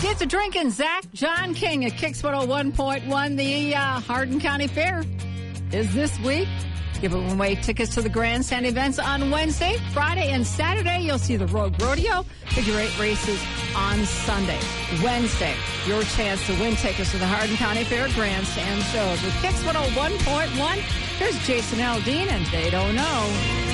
Get to drinking, Zach. John King at Kicks 101.1. The Hardin County Fair is this week. Giving away tickets to the grandstand events on Wednesday, Friday, and Saturday. You'll see the Rogue Rodeo, figure 8 races on Sunday. Wednesday, your chance to win tickets to the Hardin County Fair grandstand shows. With Kicks 101.1, here's Jason Aldean, and They Don't Know.